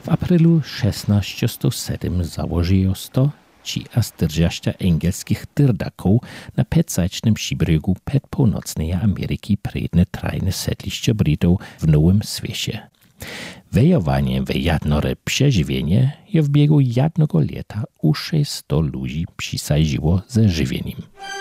W aprelu 1607 założyło 140 angielskich tyrdaków na pedzacznym przybrzegu północnej Ameryki predne trajne sedliście Britów w Nowym Świecie. Wojowanie w jednore przeżywienie je w biegu jednego lata u 600 ludzi przysadziło ze żywieniem.